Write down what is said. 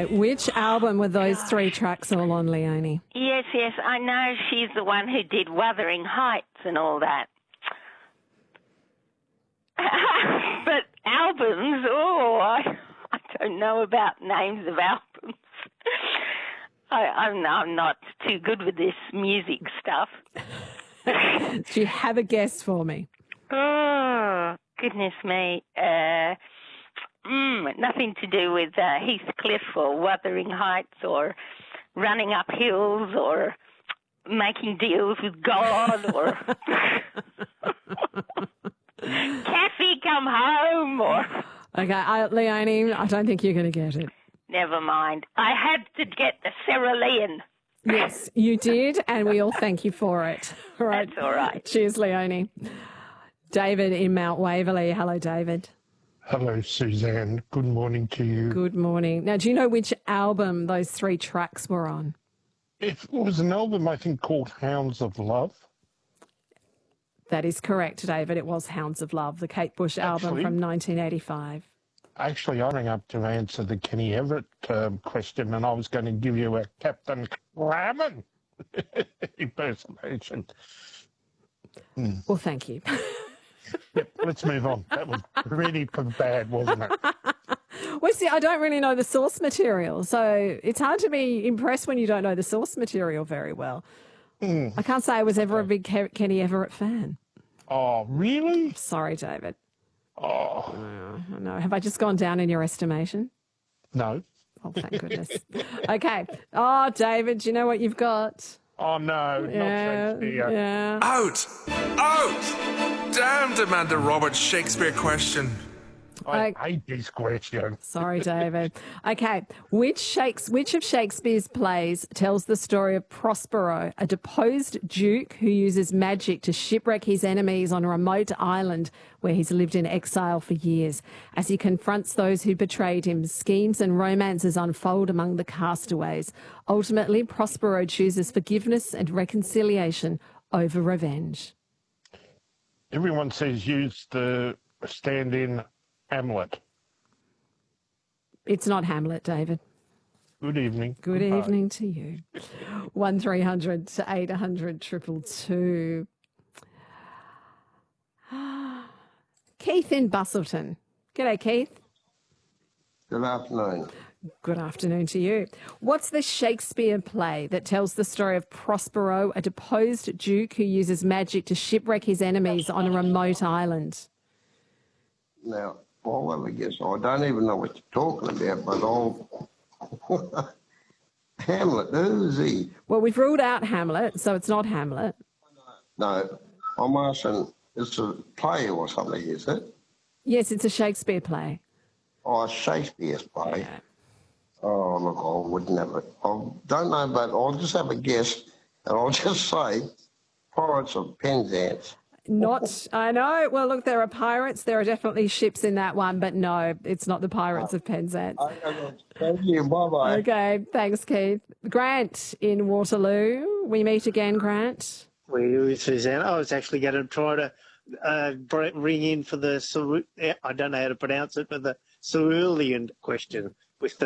Okay, which album were those three tracks all on, Leonie? Yes, I know she's the one who did Wuthering Heights and all that. But albums, I don't know about names of albums. I'm not too good with this music stuff. Do you have a guess for me? Oh, goodness me. Nothing to do with Heathcliff or Wuthering Heights or running up hills or making deals with God or Kathy come home or... Okay, Leonie, I don't think you're going to get it. Never mind. I had to get the cerulean. Yes, you did, and we all thank you for it. All right. That's all right. Cheers, Leonie. David in Mount Waverley. Hello, David. Hello, Suzanne. Good morning to you. Good morning. Now, do you know which album those three tracks were on? It was an album, I think, called Hounds of Love. That is correct, David. It was Hounds of Love, the Kate Bush album from 1985. Actually, I rang up to answer the Kenny Everett question, and I was going to give you a Captain Clammon impersonation. Well, thank you. Yep, let's move on. That was really bad, wasn't it? Well, see, I don't really know the source material, so it's hard to be impressed when you don't know the source material very well. I can't say I was ever a big Kenny Everett fan. Oh, really? Sorry, David. Oh. No. Have I just gone down in your estimation? No. Oh, thank goodness. Okay. Oh, David, do you know what you've got? Oh, no, not Shakespeare. Yeah. Out! Damn, Amanda Roberts' Shakespeare question. I hate this question. Sorry, David. Okay. Which of Shakespeare's plays tells the story of Prospero, a deposed duke who uses magic to shipwreck his enemies on a remote island where he's lived in exile for years? As he confronts those who betrayed him, schemes and romances unfold among the castaways. Ultimately, Prospero chooses forgiveness and reconciliation over revenge. Everyone says use the stand-in Hamlet. It's not Hamlet, David. Good evening. Good Goodbye. evening to you. 1300 to 800 222. Keith in Bustleton. G'day, Keith. Good afternoon. Good afternoon to you. What's the Shakespeare play that tells the story of Prospero, a deposed duke who uses magic to shipwreck his enemies on a remote island? Now, well, I guess I don't even know what you're talking about, but I'll... Hamlet, who is he? Well, we've ruled out Hamlet, so it's not Hamlet. No, I'm asking, it's a play or something, is it? Yes, it's a Shakespeare play. Oh, a Shakespeare's play. Yeah. Oh, look, I wouldn't have it. I don't know, but I'll just have a guess, and I'll just say Pirates of Penzance. Not, I know. Well, look, there are pirates. There are definitely ships in that one, but no, it's not the Pirates of Penzance. Okay, thank you. Bye-bye. Okay, thanks, Keith. Grant in Waterloo. We meet again, Grant. We, Suzanne. I was actually going to try to ring in for the, I don't know how to pronounce it, but the cerulean question.